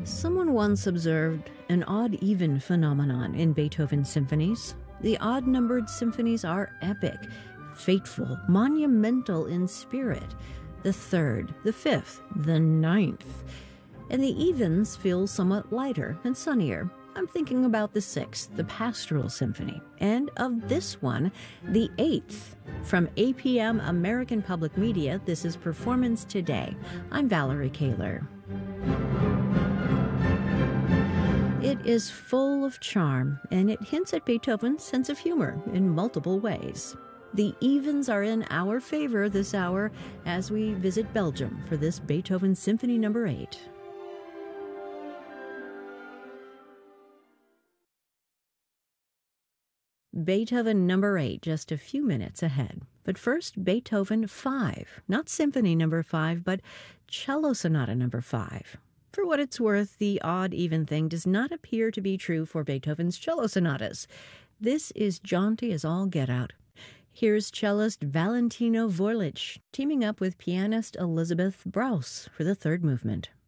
Someone once observed an odd-even phenomenon in Beethoven's symphonies. The odd-numbered symphonies are epic, fateful, monumental in spirit. The third, the fifth, the ninth. And the evens feel somewhat lighter and sunnier. I'm thinking about the sixth, the Pastoral Symphony, and of this one, the eighth. From APM American Public Media, this is Performance Today. I'm Valerie Kaler. It is full of charm, and it hints at Beethoven's sense of humor in multiple ways. The evens are in our favor this hour as we visit Belgium for this Beethoven Symphony No. 8. Beethoven No. 8, just a few minutes ahead. But first, Beethoven 5. Not Symphony No. 5, but Cello Sonata No. 5. For what it's worth, the odd-even thing does not appear to be true for Beethoven's cello sonatas. This is jaunty as all get out. Here's cellist Valentino Vorlich teaming up with pianist Elizabeth Brauss for the third movement.